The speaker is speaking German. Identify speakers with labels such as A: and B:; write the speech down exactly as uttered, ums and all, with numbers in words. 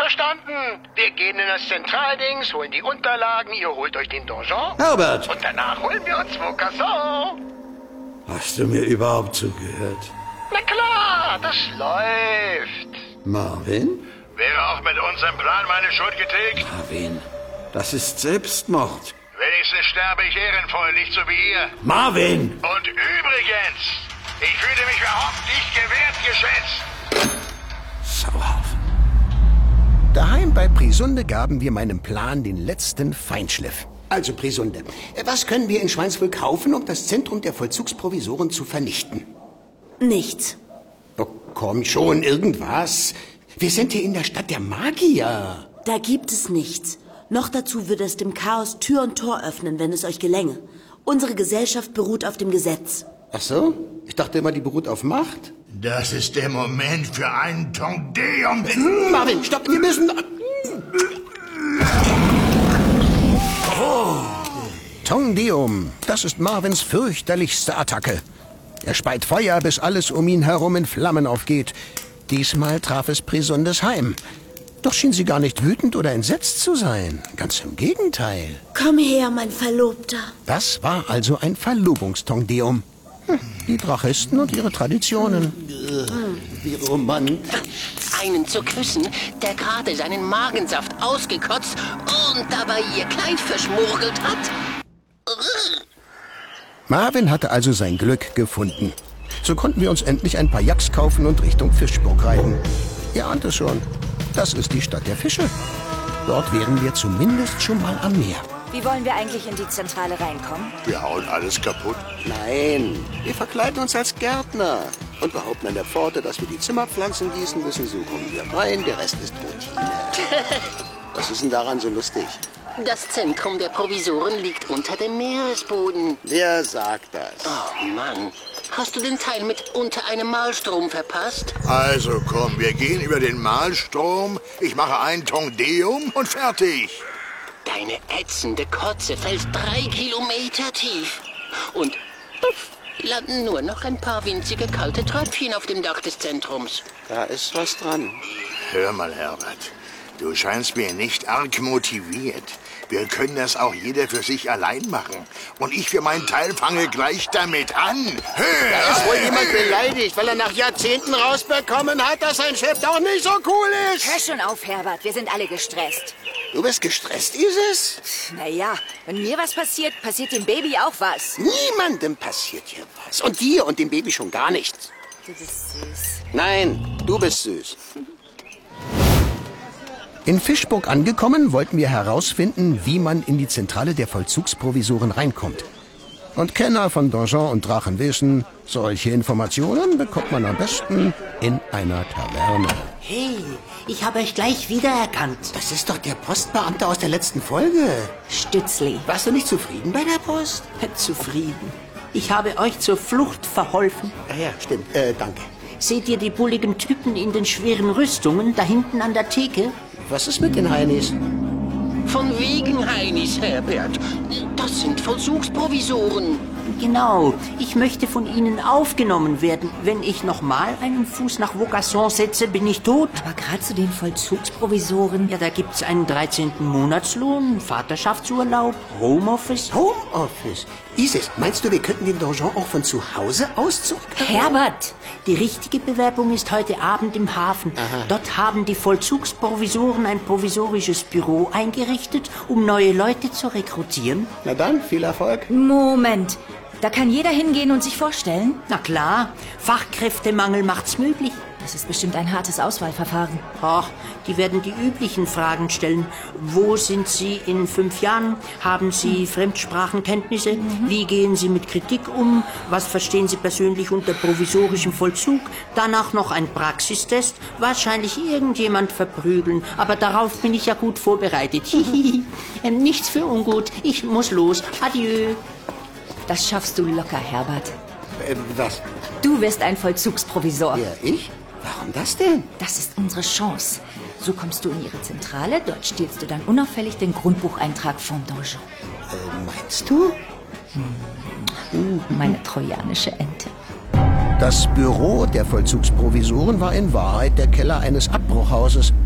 A: Verstanden? Wir gehen in das Zentraldings, holen die Unterlagen, ihr holt euch den Donjon.
B: Herbert!
A: Und danach holen wir uns Vaucanson.
B: Hast du mir überhaupt zugehört?
A: Na klar, das läuft.
B: Marvin?
C: Wäre auch mit unserem Plan meine Schuld getilgt?
B: Marvin, das ist Selbstmord.
C: Wenigstens sterbe ich ehrenvoll, nicht so wie ihr.
B: Marvin!
C: Und übrigens, ich fühle mich überhaupt nicht gewertgeschätzt.
B: Sauhaufen.
D: Daheim bei Prisunde gaben wir meinem Plan den letzten Feinschliff. Also Prisunde, was können wir in Schweinsvöl kaufen, um das Zentrum der Vollzugsprovisoren zu vernichten?
E: Nichts.
D: Oh, komm schon, irgendwas. Wir sind hier in der Stadt der Magier.
E: Da gibt es nichts. Noch dazu würde es dem Chaos Tür und Tor öffnen, wenn es euch gelänge. Unsere Gesellschaft beruht auf dem Gesetz.
D: Ach so? Ich dachte immer, die beruht auf Macht.
C: Das ist der Moment für einen Tongdeum.
D: Marvin, stopp, wir müssen... Oh. Tongdeum, das ist Marvins fürchterlichste Attacke. Er speit Feuer, bis alles um ihn herum in Flammen aufgeht. Diesmal traf es Prisundes Heim. Doch schien sie gar nicht wütend oder entsetzt zu sein. Ganz im Gegenteil.
E: Komm her, mein Verlobter.
D: Das war also ein Verlobungstongdeum. Hm, die Drachisten und ihre Traditionen. Wie romantisch.
F: Einen zu küssen, der gerade seinen Magensaft ausgekotzt und dabei ihr Kleid verschmurgelt hat.
D: Marvin hatte also sein Glück gefunden. So konnten wir uns endlich ein paar Yaks kaufen und Richtung Fischburg reiten. Ihr ahnt es schon. Das ist die Stadt der Fische. Dort wären wir zumindest schon mal am Meer.
G: Wie wollen wir eigentlich in die Zentrale reinkommen?
C: Wir hauen alles kaputt.
D: Nein, wir verkleiden uns als Gärtner und behaupten an der Pforte, dass wir die Zimmerpflanzen gießen müssen. So kommen wir rein, der Rest ist Routine. Was ist denn daran so lustig?
F: Das Zentrum der Provisoren liegt unter dem Meeresboden.
D: Wer sagt das?
F: Oh Mann, hast du den Teil mit unter einem Malstrom verpasst?
C: Also komm, wir gehen über den Malstrom, ich mache ein Tongdeum und fertig.
F: Deine ätzende Kotze fällt drei Kilometer tief. Und puff, landen nur noch ein paar winzige kalte Tröpfchen auf dem Dach des Zentrums.
D: Da ist was dran.
C: Hör mal, Herbert, du scheinst mir nicht arg motiviert. Wir können das auch jeder für sich allein machen. Und ich für meinen Teil fange gleich damit an. Hör,
D: Da ist wohl jemand beleidigt, weil er nach Jahrzehnten rausbekommen hat, dass sein Chef doch nicht so cool ist.
G: Hör schon auf, Herbert. Wir sind alle gestresst.
D: Du bist gestresst, Isis?
G: Naja, wenn mir was passiert, passiert dem Baby auch was.
D: Niemandem passiert hier was. Und dir und dem Baby schon gar nichts.
G: Du bist süß.
D: Nein, du bist süß. In Fischburg angekommen, wollten wir herausfinden, wie man in die Zentrale der Vollzugsprovisoren reinkommt. Und Kenner von Donjon und Drachen wissen, solche Informationen bekommt man am besten in einer Taverne.
H: Hey, ich habe euch gleich wiedererkannt.
D: Das ist doch der Postbeamte aus der letzten Folge.
H: Stützli.
D: Warst du nicht zufrieden bei der Post?
H: Zufrieden. Ich habe euch zur Flucht verholfen.
D: Ja, ja, stimmt. Äh, danke.
H: Seht ihr die bulligen Typen in den schweren Rüstungen da hinten an der Theke?
D: Was ist mit den Heinis?
F: Von wegen Heinis, Herbert. Das sind Vollzugsprovisoren.
H: Genau. Ich möchte von ihnen aufgenommen werden. Wenn ich nochmal einen Fuß nach Vaucanson setze, bin ich tot.
G: Aber gerade zu den Vollzugsprovisoren.
H: Ja, da gibt's einen dreizehnten Monatslohn, Vaterschaftsurlaub, Homeoffice.
D: Homeoffice? Isis, meinst du, wir könnten den Donjon auch von zu Hause aus zurück?
H: Herbert, die richtige Bewerbung ist heute Abend im Hafen.
D: Aha.
H: Dort haben die Vollzugsprovisoren ein provisorisches Büro eingerichtet, um neue Leute zu rekrutieren.
D: Na dann, viel Erfolg.
G: Moment. Da kann jeder hingehen und sich vorstellen?
H: Na klar, Fachkräftemangel macht's möglich.
G: Das ist bestimmt ein hartes Auswahlverfahren.
H: Ach, die werden die üblichen Fragen stellen. Wo sind Sie in fünf Jahren? Haben Sie mhm. Fremdsprachenkenntnisse? Mhm. Wie gehen Sie mit Kritik um? Was verstehen Sie persönlich unter provisorischem Vollzug? Danach noch ein Praxistest. Wahrscheinlich irgendjemand verprügeln. Aber darauf bin ich ja gut vorbereitet. ähm, nichts für ungut. Ich muss los. Adieu.
G: Das schaffst du locker, Herbert.
D: Äh, was?
G: Du wirst ein Vollzugsprovisor.
D: Ja, ich? Warum das denn?
G: Das ist unsere Chance. So kommst du in ihre Zentrale, dort stiehlst du dann unauffällig den Grundbucheintrag vom Donjon.
D: Äh, meinst du?
G: Hm. Meine trojanische Ente.
D: Das Büro der Vollzugsprovisoren war in Wahrheit der Keller eines Abbruchhauses.